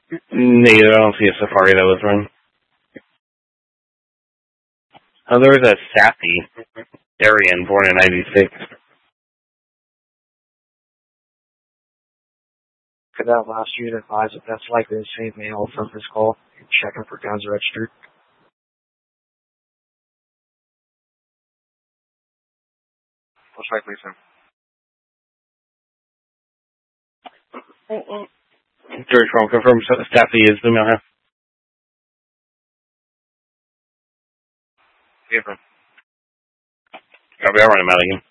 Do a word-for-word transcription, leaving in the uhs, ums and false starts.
Neither. I don't see a Safari that was run. Oh, there was a Safi Arian born in ninety-six. For that last unit, advise if that's likely the same male from his call. Checking for guns registered. Most likely, sir. George Chrome confirms Safi is the male here. Different. Copy, I'll run him out again.